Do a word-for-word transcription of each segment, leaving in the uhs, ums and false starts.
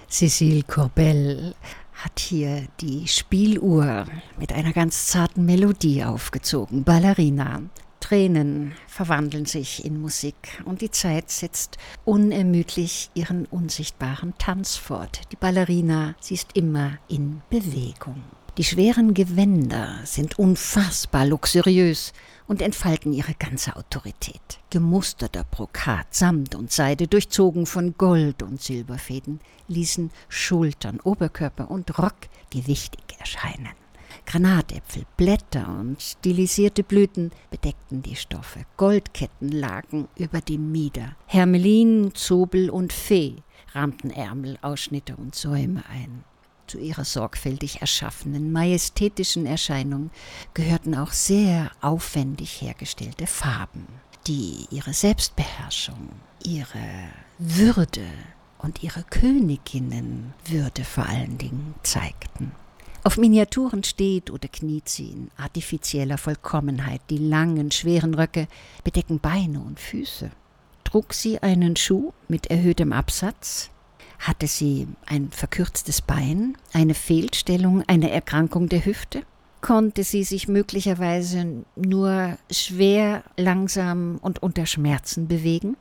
Cécile Courbel hat hier die Spieluhr mit einer ganz zarten Melodie aufgezogen. Ballerina. Tränen verwandeln sich in Musik und die Zeit setzt unermüdlich ihren unsichtbaren Tanz fort. Die Ballerina, sie ist immer in Bewegung. Die schweren Gewänder sind unfassbar luxuriös und entfalten ihre ganze Autorität. Gemusterter Brokat, Samt und Seide, durchzogen von Gold- und Silberfäden, ließen Schultern, Oberkörper und Rock gewichtig erscheinen. Granatäpfel, Blätter und stilisierte Blüten bedeckten die Stoffe. Goldketten lagen über dem Mieder. Hermelin, Zobel und Fee rahmten Ärmel, Ausschnitte und Säume ein. Zu ihrer sorgfältig erschaffenen, majestätischen Erscheinung gehörten auch sehr aufwendig hergestellte Farben, die ihre Selbstbeherrschung, ihre Würde und ihre Königinnenwürde vor allen Dingen zeigten. Auf Miniaturen steht oder kniet sie in artifizieller Vollkommenheit. Die langen, schweren Röcke bedecken Beine und Füße. Trug sie einen Schuh mit erhöhtem Absatz? Hatte sie ein verkürztes Bein, eine Fehlstellung, eine Erkrankung der Hüfte? Konnte sie sich möglicherweise nur schwer, langsam und unter Schmerzen bewegen?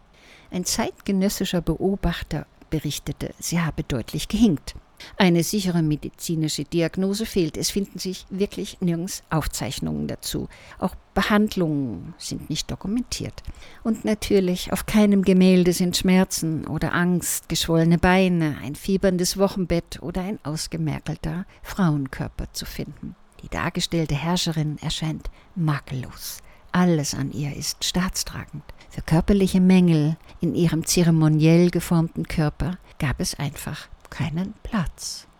Ein zeitgenössischer Beobachter berichtete, sie habe deutlich gehinkt. Eine sichere medizinische Diagnose fehlt. Es finden sich wirklich nirgends Aufzeichnungen dazu. Auch Behandlungen sind nicht dokumentiert. Und natürlich auf keinem Gemälde sind Schmerzen oder Angst, geschwollene Beine, ein fieberndes Wochenbett oder ein ausgemergelter Frauenkörper zu finden. Die dargestellte Herrscherin erscheint makellos. Alles an ihr ist staatstragend. Für körperliche Mängel in ihrem zeremoniell geformten Körper gab es einfach keinen Platz.